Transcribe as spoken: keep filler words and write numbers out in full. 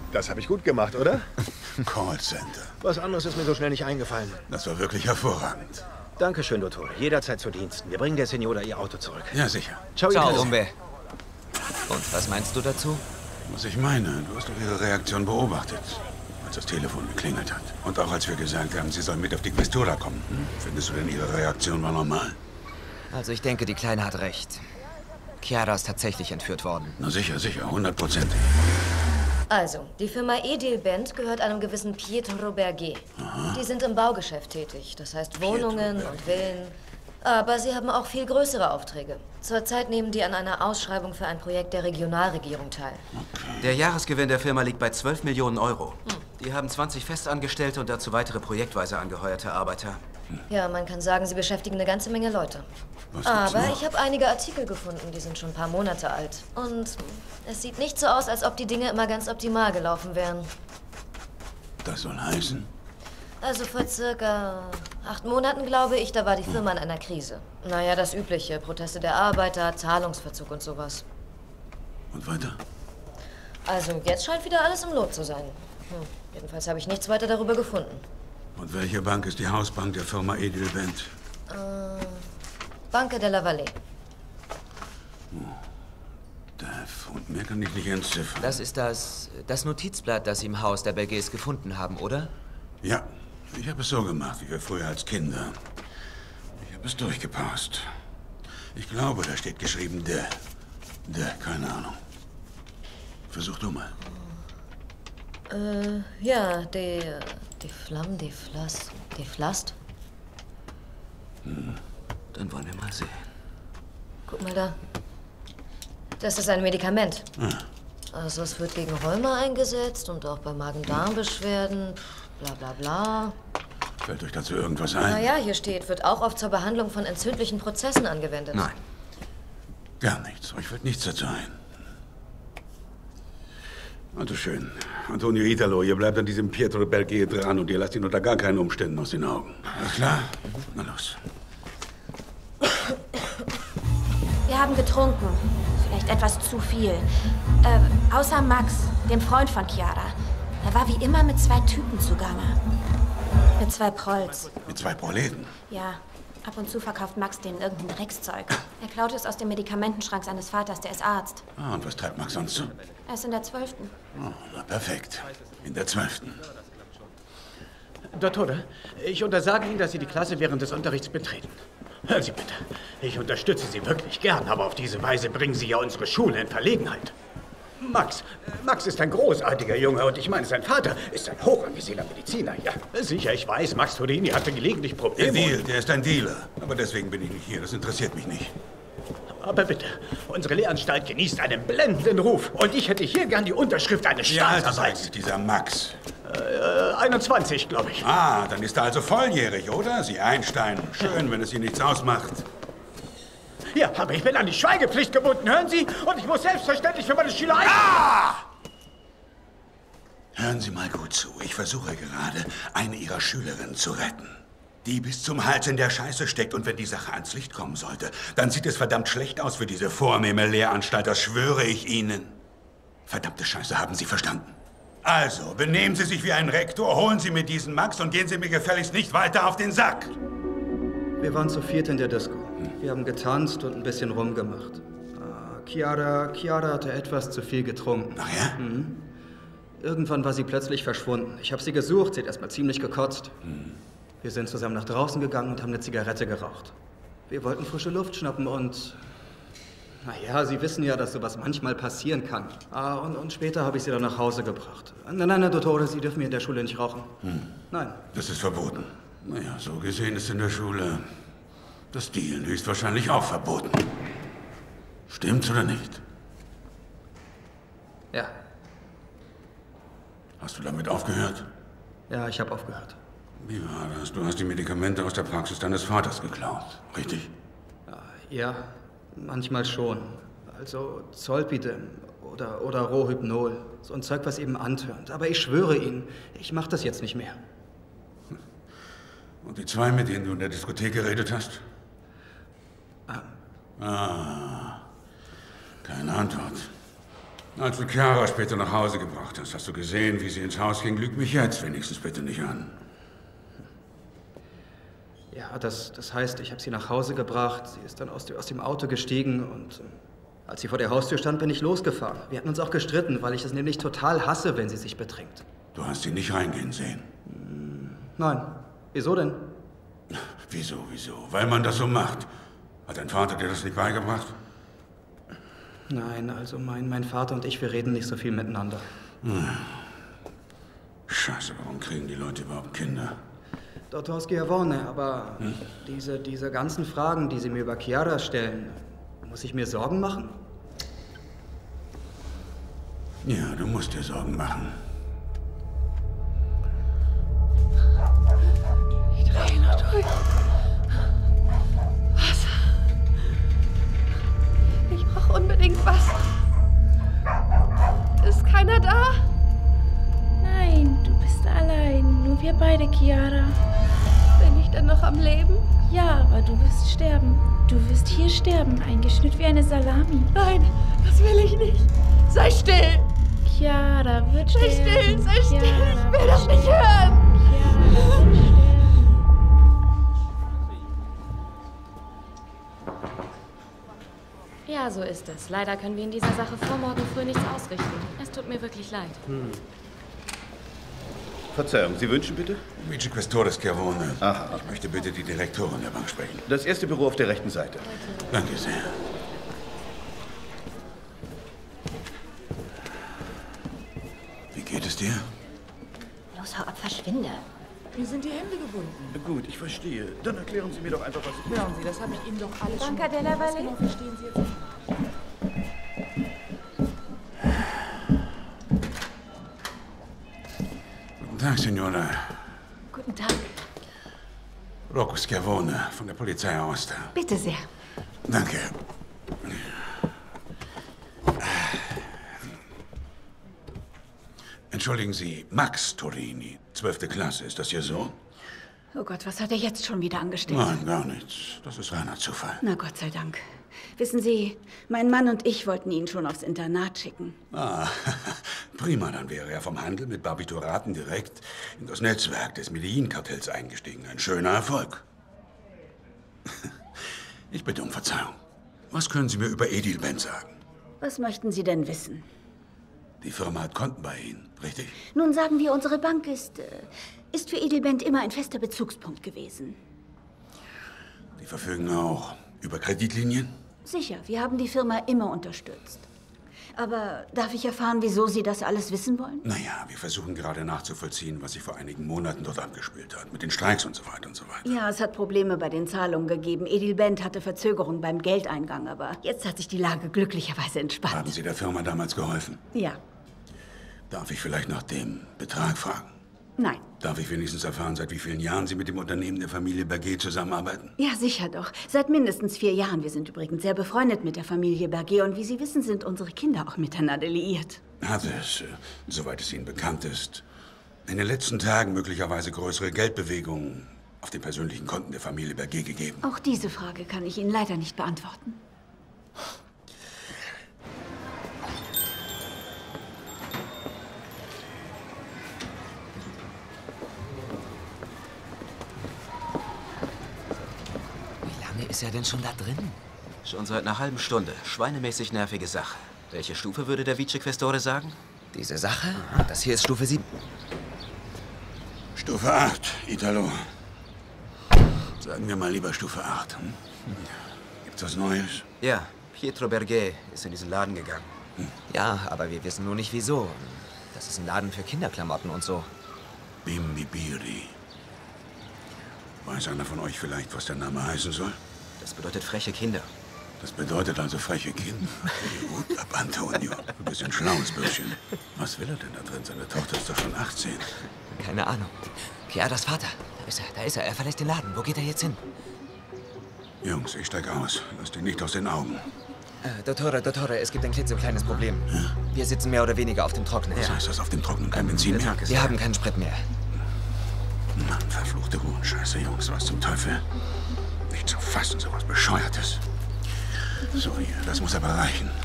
Das habe ich gut gemacht, oder? Callcenter. Was anderes ist mir so schnell nicht eingefallen. Das war wirklich hervorragend. Dankeschön, Dottore. Jederzeit zu Diensten. Wir bringen der Signora ihr Auto zurück. Ja, sicher. Ciao, Ciao, Italo. Umbe. Und was meinst du dazu? Was ich meine, du hast doch ihre Reaktion beobachtet, als das Telefon geklingelt hat. Und auch als wir gesagt haben, sie soll mit auf die Questura kommen. Hm? Findest du denn, ihre Reaktion war normal? Also ich denke, die Kleine hat recht. Chiara ist tatsächlich entführt worden. Na sicher, sicher, hundertprozentig. Also, die Firma Edilbent gehört einem gewissen Pietro Berger. Die sind im Baugeschäft tätig, das heißt Wohnungen und Villen. Aber sie haben auch viel größere Aufträge. Zurzeit nehmen die an einer Ausschreibung für ein Projekt der Regionalregierung teil. Okay. Der Jahresgewinn der Firma liegt bei zwölf Millionen Euro. Hm. Die haben zwanzig Festangestellte und dazu weitere projektweise angeheuerte Arbeiter. Ja, man kann sagen, sie beschäftigen eine ganze Menge Leute. Was Aber noch? ich habe einige Artikel gefunden, die sind schon ein paar Monate alt. Und es sieht nicht so aus, als ob die Dinge immer ganz optimal gelaufen wären. Das soll heißen? Also vor circa acht Monaten, glaube ich, da war die Firma in einer Krise. Naja, das Übliche. Proteste der Arbeiter, Zahlungsverzug und sowas. Und weiter? Also jetzt scheint wieder alles im Lot zu sein. Hm. Jedenfalls habe ich nichts weiter darüber gefunden. Und welche Bank ist die Hausbank der Firma Edilbent? Äh, Banca della Valle. Dev, und mehr kann ich nicht entziffern. Das ist das, das Notizblatt, das Sie im Haus der Bergers gefunden haben, oder? Ja, ich habe es so gemacht, wie wir früher als Kinder. Ich habe es durchgepasst. Ich glaube, da steht geschrieben de. De, keine Ahnung. Versuch du mal. Äh, ja, de, de Flamme, de Flas, de Flast. Hm. Dann wollen wir mal sehen. Guck mal da. Das ist ein Medikament. Ah. Also es wird gegen Rheuma eingesetzt und auch bei Magen-Darm-Beschwerden. Bla bla bla. Fällt euch dazu irgendwas ein? Naja, hier steht, wird auch oft zur Behandlung von entzündlichen Prozessen angewendet. Nein. Gar nichts. Euch fällt nichts dazu ein. Also schön. Antonio Italo, ihr bleibt an diesem Pietro Berger dran und ihr lasst ihn unter gar keinen Umständen aus den Augen. Alles klar? Na los. Wir haben getrunken. Vielleicht etwas zu viel. Äh, außer Max, dem Freund von Chiara. Er war wie immer mit zwei Typen zugange. Mit zwei Prolls. Mit zwei Proleten? Ja, ab und zu verkauft Max denen irgendein Dreckszeug. Er klaut es aus dem Medikamentenschrank seines Vaters, der ist Arzt. Ah, und was treibt Max sonst so? Er ist in der Zwölften. Oh, na perfekt. In der Zwölften. Dottore, ich untersage Ihnen, dass Sie die Klasse während des Unterrichts betreten. Hören Sie bitte, ich unterstütze Sie wirklich gern, aber auf diese Weise bringen Sie ja unsere Schule in Verlegenheit. Max, Max ist ein großartiger Junge und ich meine, sein Vater ist ein hochangesehener Mediziner. Ja, sicher, ich weiß, Max Torini hatte gelegentlich Der Probleme. Deal, der ist ein Dealer. Aber deswegen bin ich nicht hier. Das interessiert mich nicht. Aber bitte, unsere Lehranstalt genießt einen blendenden Ruf und ich hätte hier gern die Unterschrift eines Wie alt ist Staatsanwalts. eigentlich dieser Max? Äh, einundzwanzig, glaube ich. Ah, dann ist er also volljährig, oder? Sie Einstein. Schön, wenn es Ihnen nichts ausmacht. Ja, aber ich bin an die Schweigepflicht gebunden, hören Sie? Und ich muss selbstverständlich für meine Schüler ein... Ah! Hören Sie mal gut zu. Ich versuche gerade, eine Ihrer Schülerinnen zu retten. Die bis zum Hals in der Scheiße steckt. Und wenn die Sache ans Licht kommen sollte, dann sieht es verdammt schlecht aus für diese vornehme Lehranstalt. Das schwöre ich Ihnen. Verdammte Scheiße, haben Sie verstanden? Also, benehmen Sie sich wie ein Rektor, holen Sie mir diesen Max und gehen Sie mir gefälligst nicht weiter auf den Sack. Wir waren zu viert in der Disco. Wir haben getanzt und ein bisschen rumgemacht. Ah, Chiara, Chiara hatte etwas zu viel getrunken. Ach ja? Mhm. Irgendwann war sie plötzlich verschwunden. Ich habe sie gesucht, sie hat erstmal ziemlich gekotzt. Mhm. Wir sind zusammen nach draußen gegangen und haben eine Zigarette geraucht. Wir wollten frische Luft schnappen und... Naja, Sie wissen ja, dass sowas manchmal passieren kann. Ah, und, und später habe ich sie dann nach Hause gebracht. Nein, nein, nein, Dottore, Sie dürfen hier in der Schule nicht rauchen. Hm. Nein. Das ist verboten. Naja, so gesehen ist in der Schule das Dealen höchstwahrscheinlich auch verboten. Stimmt's oder nicht? Ja. Hast du damit aufgehört? Ja, ich habe aufgehört. Wie war das? Du hast die Medikamente aus der Praxis deines Vaters geklaut, richtig? Ja, manchmal schon. Also Zolpidem oder, oder Rohypnol. So ein Zeug, was eben antörnt. Aber ich schwöre Ihnen, ich mache das jetzt nicht mehr. Und die zwei, mit denen du in der Diskothek geredet hast? Ah. Ah, keine Antwort. Als du Chiara später nach Hause gebracht hast, hast du gesehen, wie sie ins Haus ging. Lüg mich jetzt wenigstens bitte nicht an. Ja, das, das heißt, ich habe sie nach Hause gebracht. Sie ist dann aus, aus dem Auto gestiegen und äh, als sie vor der Haustür stand, bin ich losgefahren. Wir hatten uns auch gestritten, weil ich es nämlich total hasse, wenn sie sich betrinkt. Du hast sie nicht reingehen sehen? Nein. Wieso denn? Wieso, wieso? Weil man das so macht. Hat dein Vater dir das nicht beigebracht? Nein, also mein, mein Vater und ich, wir reden nicht so viel miteinander. Hm. Scheiße, warum kriegen die Leute überhaupt Kinder? Doktor Schiavone, aber hm? diese, diese ganzen Fragen, die Sie mir über Chiara stellen, muss ich mir Sorgen machen? Ja, du musst dir Sorgen machen. Ich drehe noch durch. Wasser. Ich brauche unbedingt Wasser. Ist keiner da? Nein, du bist allein. Nur wir beide, Chiara. Bin ich denn noch am Leben? Ja, aber du wirst sterben. Du wirst hier sterben, eingeschnitten wie eine Salami. Nein, das will ich nicht. Sei still! Chiara wird sei sterben. Sei still, sei still! Chiara ich will das nicht hören! Chiara wird sterben. Ja, so ist es. Leider können wir in dieser Sache vor morgen früh nichts ausrichten. Es tut mir wirklich leid. Hm. Verzeihung, Sie wünschen bitte? Vicequestore Schiavone. Aha. Ich möchte bitte die Direktorin der Bank sprechen. Das erste Büro auf der rechten Seite. Danke sehr. Wie geht es dir? Los, hau ab, verschwinde. Mir sind die Hände gebunden. Gut, ich verstehe. Dann erklären Sie mir doch einfach, was ich... Hören Sie, das habe ich Ihnen doch alles schon... Banca della Valle? Genau verstehen Sie jetzt nicht. Guten Tag, Signora. Guten Tag. Rocco Schiavone von der Polizei Aosta. Bitte sehr. Danke. Entschuldigen Sie, Max Torini, zwölfte Klasse, ist das Ihr Sohn? Oh Gott, was hat er jetzt schon wieder angestellt? Nein, gar nichts. Das ist reiner Zufall. Na Gott sei Dank. Wissen Sie, mein Mann und ich wollten ihn schon aufs Internat schicken. Ah, prima, dann wäre er vom Handel mit Barbituraten direkt in das Netzwerk des Medellin-Kartells eingestiegen. Ein schöner Erfolg. Ich bitte um Verzeihung. Was können Sie mir über Edilbent sagen? Was möchten Sie denn wissen? Die Firma hat Konten bei Ihnen, richtig? Nun sagen wir, unsere Bank ist, äh, ist für Edilbent immer ein fester Bezugspunkt gewesen. Die verfügen auch über Kreditlinien? Sicher, wir haben die Firma immer unterstützt. Aber darf ich erfahren, wieso Sie das alles wissen wollen? Naja, wir versuchen gerade nachzuvollziehen, was sich vor einigen Monaten dort abgespielt hat. Mit den Streiks und so weiter und so weiter. Ja, es hat Probleme bei den Zahlungen gegeben. Edilbent hatte Verzögerung beim Geldeingang, aber jetzt hat sich die Lage glücklicherweise entspannt. Haben Sie der Firma damals geholfen? Ja. Darf ich vielleicht nach dem Betrag fragen? Nein. Darf ich wenigstens erfahren, seit wie vielen Jahren Sie mit dem Unternehmen der Familie Berger zusammenarbeiten? Ja, sicher doch. Seit mindestens vier Jahren. Wir sind übrigens sehr befreundet mit der Familie Berger. Und wie Sie wissen, sind unsere Kinder auch miteinander liiert. Hat es, äh, soweit es Ihnen bekannt ist, in den letzten Tagen möglicherweise größere Geldbewegungen auf den persönlichen Konten der Familie Berger gegeben? Auch diese Frage kann ich Ihnen leider nicht beantworten. Ist er denn schon da drin? Schon seit einer halben Stunde. Schweinemäßig nervige Sache. Welche Stufe würde der Vicequestore sagen? Diese Sache? Das hier ist Stufe sieben. Stufe acht, Italo. Sagen wir mal lieber Stufe acht. Hm? Gibt's was Neues? Ja, Pietro Berger ist in diesen Laden gegangen. Hm. Ja, aber wir wissen nur nicht wieso. Das ist ein Laden für Kinderklamotten und so. Bimbibiri. Weiß einer von euch vielleicht, was der Name heißen soll? Das bedeutet freche Kinder. Das bedeutet also freche Kinder. Gut ab, Antonio. Du bist ein schlaues Bürschchen. Was will er denn da drin? Seine Tochter ist doch schon achtzehn. Keine Ahnung. Chiaras Vater. Da ist er, da ist er. Er verlässt den Laden. Wo geht er jetzt hin? Jungs, ich steig aus. Lass dich nicht aus den Augen. Äh, Dottore, Dottore, es gibt ein klitzekleines Problem. Ja? Wir sitzen mehr oder weniger auf dem Trockenen. Was heißt das, auf dem Trockenen? Kein Benzin mehr? Wir haben keinen Sprit mehr. Mann, verfluchte Hurenscheiße, Jungs. Was zum Teufel? Nicht zu fassen, sowas Bescheuertes. So, hier, das muss aber reichen.